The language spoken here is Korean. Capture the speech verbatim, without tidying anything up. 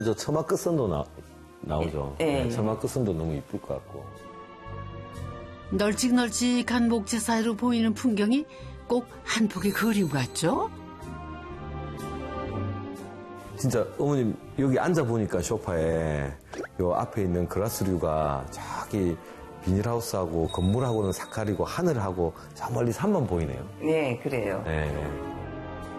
저 처마 끝선도 나, 나오죠. 예. 네, 처마 끝선도 너무 이쁠 것 같고. 널찍널찍한 목재 사이로 보이는 풍경이 꼭 한 폭의 그림 같죠? 진짜 어머님 여기 앉아보니까 소파에 요 앞에 있는 그라스류가 저기 비닐하우스하고 건물하고는 색깔이고 하늘하고 저 멀리 산만 보이네요. 네, 그래요. 네.